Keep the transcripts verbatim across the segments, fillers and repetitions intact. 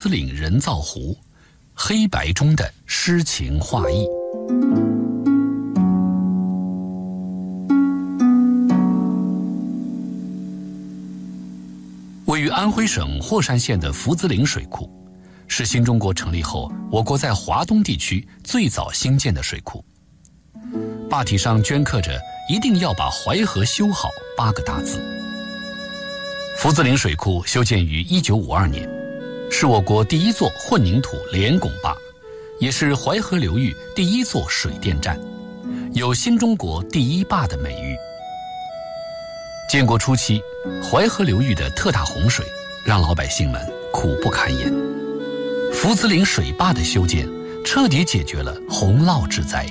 子岭人造湖，黑白中的诗情画意。位于安徽省霍山县的福子岭水库，是新中国成立后我国在华东地区最早兴建的水库。坝体上镌刻着“一定要把淮河修好”八个大字。福子岭水库修建于一九五二年，是我国第一座混凝土连拱坝，也是淮河流域第一座水电站，有新中国第一坝的美誉。建国初期，淮河流域的特大洪水让老百姓们苦不堪言。福子岭水坝的修建彻底解决了洪涝之灾。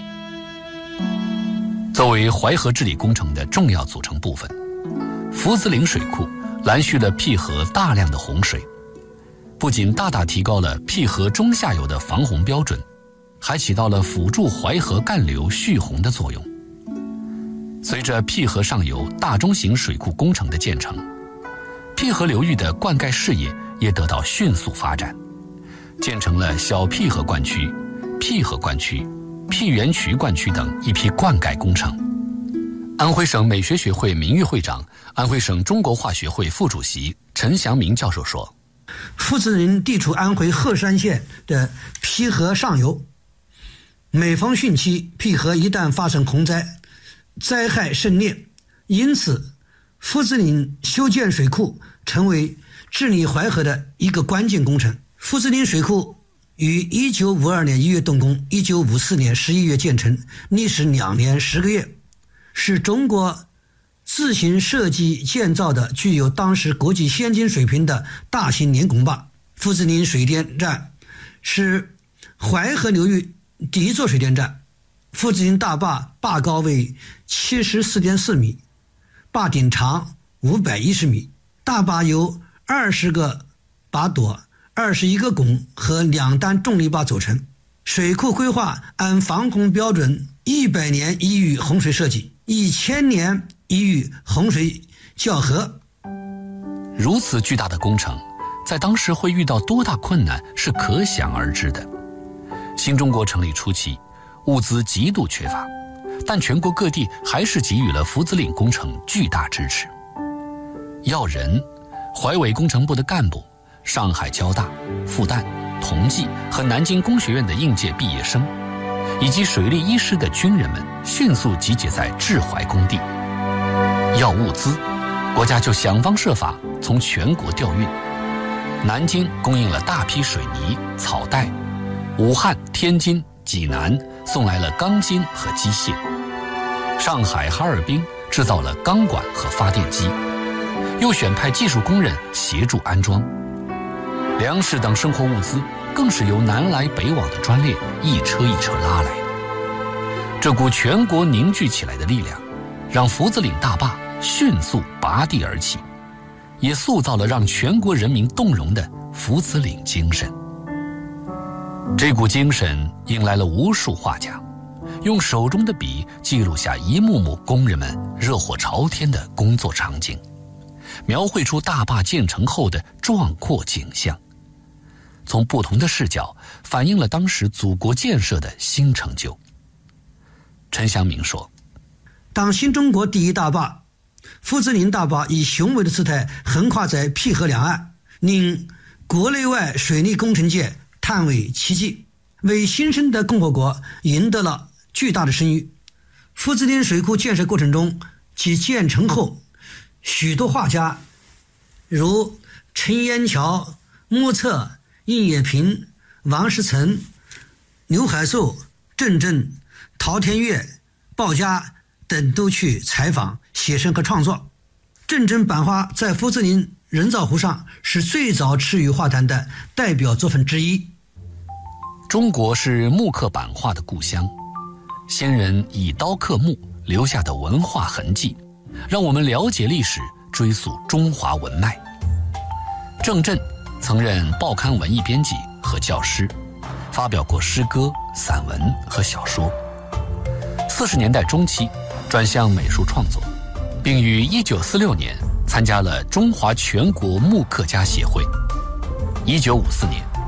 作为淮河治理工程的重要组成部分，福子岭水库拦蓄了淠河大量的洪水，不仅大大提高了淠河中下游的防洪标准，还起到了辅助淮河干流蓄洪的作用。随着淠河上游大中型水库工程的建成，淠河流域的灌溉事业也得到迅速发展，建成了小淠河灌区、淠河灌区、淠源渠灌区等一批灌溉工程。安徽省美学学会名誉会长、安徽省中国化学会副主席陈祥明教授说： 福子岭地处安徽鹤山县的淠河上游，每逢汛期，淠河一旦发生洪灾，灾害甚烈，因此福子岭修建水库成为治理淮河的一个关键工程。福子岭水库于一九五二年一月动工，一九五四年十一月建成，历时两年十个月，是中国自行设计建造的具有当时国际先进水平的大型连拱坝。福子岭水电站是淮河流域第一座水电站。福子岭大坝坝高为 七十四点四米，坝顶长五百一十米，大坝由二十个坝垛、二十一个拱和两单重力坝组成。水库规划按防洪标准一百年一遇洪水设计，一千年一遇洪水校河。 如此巨大的工程，在当时会遇到多大困难是可想而知的。新中国成立初期，物资极度缺乏，但全国各地还是给予了福子岭工程巨大支持。要人，淮委工程部的干部、上海交大、复旦、同济和南京工学院的应届毕业生，以及水利一师的军人们迅速集结在治淮工地。要物资，国家就想方设法从全国调运。南京供应了大批水泥、草带，武汉、天津、济南送来了钢筋和机械，上海、哈尔滨制造了钢管和发电机，又选派技术工人协助安装。粮食等生活物资更是由南来北往的专列一车一车拉来。这股全国凝聚起来的力量，让福子岭大坝迅速拔地而起，也塑造了让全国人民动容的福子岭精神。这股精神迎来了无数画家，用手中的笔记录下一幕幕工人们热火朝天的工作场景，描绘出大坝建成后的壮阔景象，从不同的视角反映了当时祖国建设的新成就。陈祥明说： 当新中国第一大坝福子岭大坝以雄伟的姿态横跨在淠河两岸，令国内外水利工程界叹为奇迹，为新生的共和国赢得了巨大的声誉。福子岭水库建设过程中及建成后，许多画家如陈彦桥、莫测、应也平、王世岑、刘海粟、郑振、陶天岳、鲍嘉等都去采访、写生和创作。郑振版画在福子岭人造湖上是最早赤羽画坛的代表作品之一。 中国是木刻版画的故乡，先人以刀刻木留下的文化痕迹，让我们了解历史，追溯中华文脉。郑振曾任报刊文艺编辑和教师，发表过诗歌、散文和小说。四十年代中期转向美术创作，并于一九四六年参加了中华全国木刻家协会。一九五四年，